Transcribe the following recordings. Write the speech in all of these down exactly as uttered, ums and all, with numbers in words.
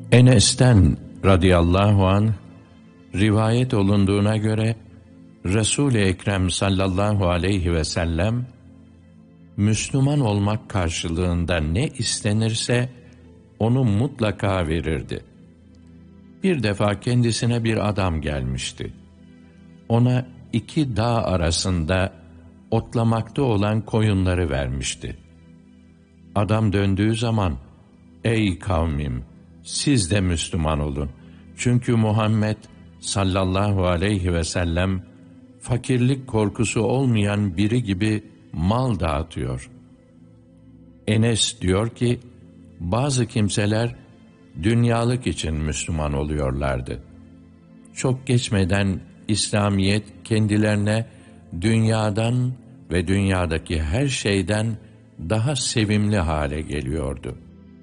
Enes'ten radıyallahu anh rivayet olunduğuna göre Resul-i Ekrem sallallahu aleyhi ve sellem Müslüman olmak karşılığında ne istenirse onu mutlaka verirdi. Bir defa kendisine bir adam gelmişti. Ona iki dağ arasında otlamakta olan koyunları vermişti. Adam döndüğü zaman, "Ey kavmim, siz de Müslüman olun. Çünkü Muhammed sallallahu aleyhi ve sellem fakirlik korkusu olmayan biri gibi mal dağıtıyor." Enes diyor ki, bazı kimseler dünyalık için Müslüman oluyorlardı. Çok geçmeden İslamiyet kendilerine dünyadan ve dünyadaki her şeyden daha sevimli hale geliyordu.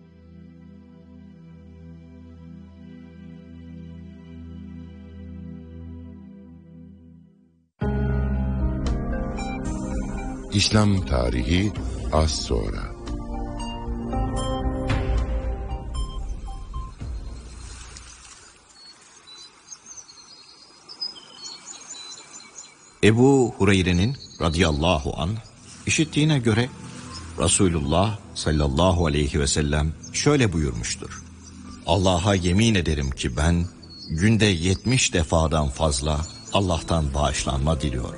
İslam tarihi az sonra. Ebu Hureyre'nin radıyallahu anh işittiğine göre Resulullah sallallahu aleyhi ve sellem şöyle buyurmuştur: Allah'a yemin ederim ki ben günde yetmiş defadan fazla Allah'tan bağışlanma diliyorum.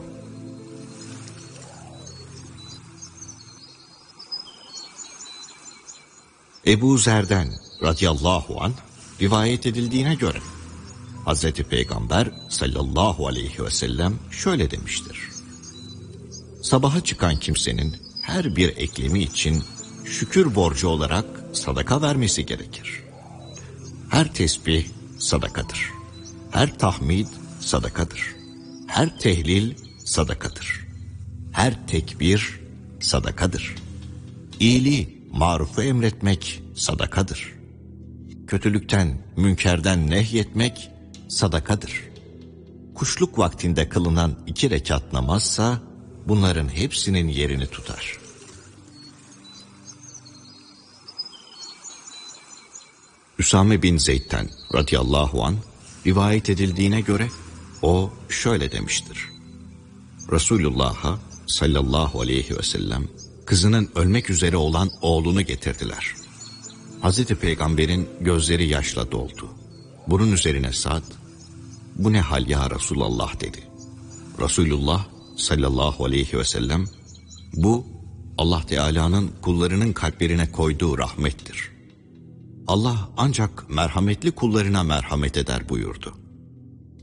Ebu Zer'den radıyallahu anh rivayet edildiğine göre Hazreti Peygamber sallallahu aleyhi ve sellem şöyle demiştir: Sabaha çıkan kimsenin her bir eklemi için şükür borcu olarak sadaka vermesi gerekir. Her tesbih sadakadır. Her tahmid sadakadır. Her tehlil sadakadır. Her tekbir sadakadır. İyiliği, marufu emretmek sadakadır. Kötülükten, münkerden nehyetmek sadakadır. Kuşluk vaktinde kılınan iki rekat namazsa bunların hepsinin yerini tutar. Üsame bin Zeyd'den radıyallahu anh rivayet edildiğine göre o şöyle demiştir: Resulullah'a sallallahu aleyhi ve sellem kızının ölmek üzere olan oğlunu getirdiler. Hazreti Peygamber'in gözleri yaşla doldu. Bunun üzerine Sa'd, "Bu ne hal ya Resulallah?" dedi. Resulullah sallallahu aleyhi ve sellem, "Bu Allah Teala'nın kullarının kalplerine koyduğu rahmettir. Allah ancak merhametli kullarına merhamet eder" buyurdu.